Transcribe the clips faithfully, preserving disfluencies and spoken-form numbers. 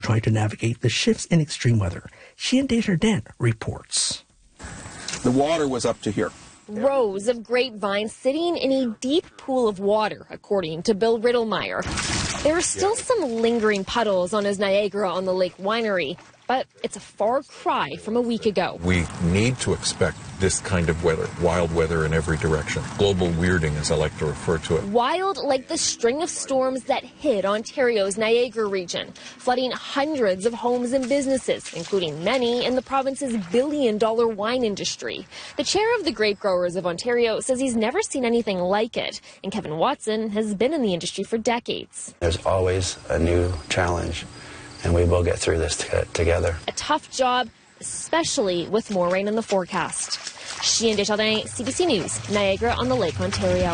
trying to navigate the shifts in extreme weather. Xian Desjardins reports. The water was up to here. Rows of grapevines sitting in a deep pool of water, according to Bill Riddlemeyer. There are still some lingering puddles on his Niagara-on-the-Lake winery, but it's a far cry from a week ago. We need to expect this kind of weather, wild weather in every direction. Global weirding, as I like to refer to it. Wild like the string of storms that hit Ontario's Niagara region, flooding hundreds of homes and businesses, including many in the province's billion-dollar wine industry. The chair of the Grape Growers of Ontario says he's never seen anything like it, and Kevin Watson has been in the industry for decades. There's always a new challenge, and we will get through this t- together. A tough job, especially with more rain in the forecast. Xian Desjardins, C B C News, Niagara-on-the-Lake, Ontario.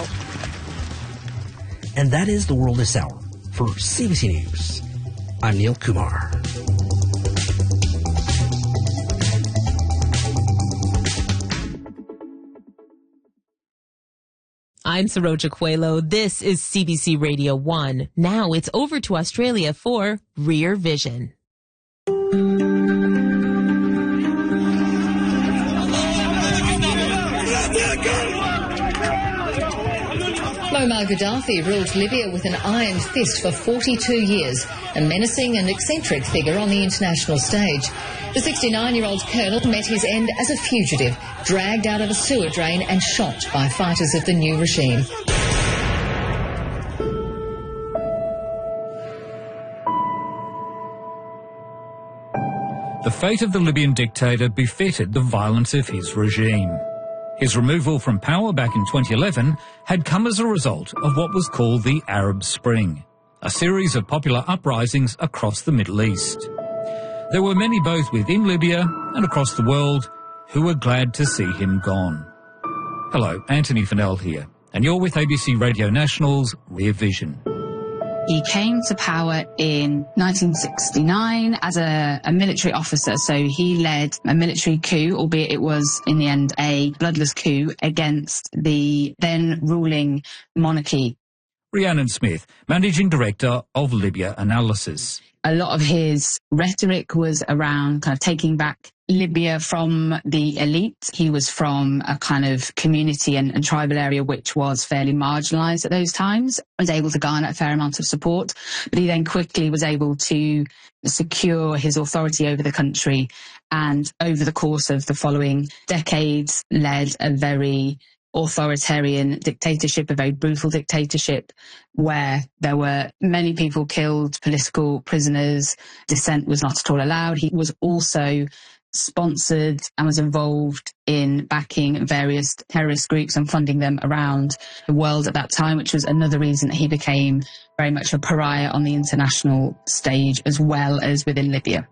And that is the world this hour. For C B C News, I'm Neil Kumar. I'm Saroja Coelho. This is C B C Radio one. Now it's over to Australia for Rear Vision. Muammar Gaddafi ruled Libya with an iron fist for forty-two years, a menacing and eccentric figure on the international stage. The sixty-nine-year-old colonel met his end as a fugitive, dragged out of a sewer drain and shot by fighters of the new regime. The fate of the Libyan dictator befitted the violence of his regime. His removal from power back in twenty eleven had come as a result of what was called the Arab Spring, a series of popular uprisings across the Middle East. There were many both within Libya and across the world who were glad to see him gone. Hello, Anthony Fennell here, and you're with A B C Radio National's Rear Vision. He came to power in nineteen sixty-nine as a, a military officer, so he led a military coup, albeit it was in the end a bloodless coup against the then ruling monarchy. Rhiannon Smith, Managing Director of Libya Analysis. A lot of his rhetoric was around kind of taking back Libya from the elite. He was from a kind of community and, and tribal area which was fairly marginalised at those times, was able to garner a fair amount of support, but he then quickly was able to secure his authority over the country, and over the course of the following decades led a very authoritarian dictatorship, a very brutal dictatorship where there were many people killed, political prisoners, dissent was not at all allowed. He was also sponsored and was involved in backing various terrorist groups and funding them around the world at that time, which was another reason that he became very much a pariah on the international stage as well as within Libya.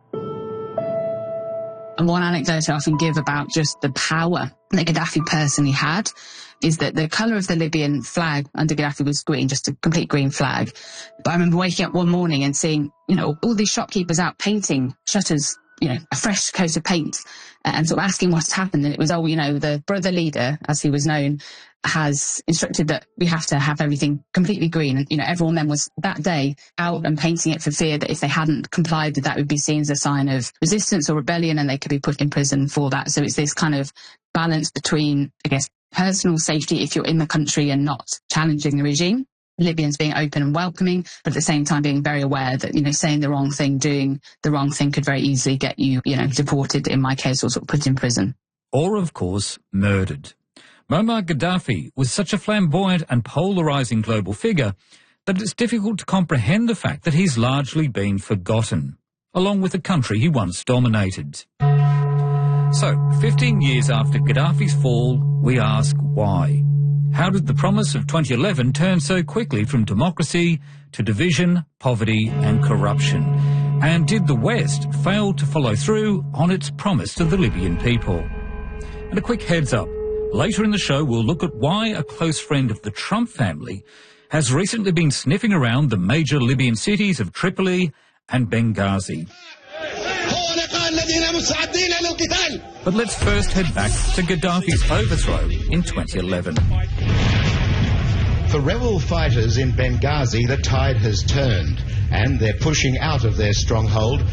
And one anecdote I often give about just the power that Gaddafi personally had is that the colour of the Libyan flag under Gaddafi was green, just a complete green flag. But I remember waking up one morning and seeing, you know, all these shopkeepers out painting shutters, you know, a fresh coat of paint, and sort of asking what's happened. And it was, oh, you know, the brother leader, as he was known, has instructed that we have to have everything completely green. And, you know, everyone then was that day out and painting it for fear that if they hadn't complied, that that would be seen as a sign of resistance or rebellion and they could be put in prison for that. So it's this kind of balance between, I guess, personal safety if you're in the country and not challenging the regime, Libyans being open and welcoming, but at the same time being very aware that, you know, saying the wrong thing, doing the wrong thing could very easily get you, you know, deported in my case, or sort of put in prison. Or, of course, murdered. Muammar Gaddafi was such a flamboyant and polarising global figure that it's difficult to comprehend the fact that he's largely been forgotten, along with the country he once dominated. So, fifteen years after Gaddafi's fall, we ask why. How did the promise of twenty eleven turn so quickly from democracy to division, poverty and corruption? And did the West fail to follow through on its promise to the Libyan people? And a quick heads up. Later in the show, we'll look at why a close friend of the Trump family has recently been sniffing around the major Libyan cities of Tripoli and Benghazi. But let's first head back to Gaddafi's overthrow in twenty eleven. For rebel fighters in Benghazi, the tide has turned, and they're pushing out of their stronghold